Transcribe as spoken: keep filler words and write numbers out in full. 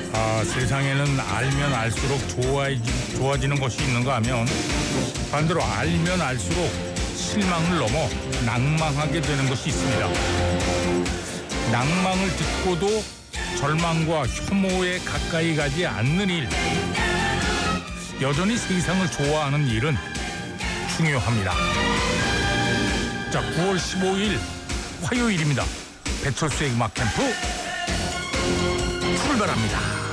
아, 세상에는 알면 알수록 좋아지, 좋아지는 것이 있는가 하면 반대로 알면 알수록 실망을 넘어 낭망하게 되는 것이 있습니다. 낭망을 듣고도 절망과 혐오에 가까이 가지 않는 일, 여전히 세상을 좋아하는 일은 중요합니다. 자, 구월 십오일 화요일입니다. 배철수의 음악 캠프 출발합니다.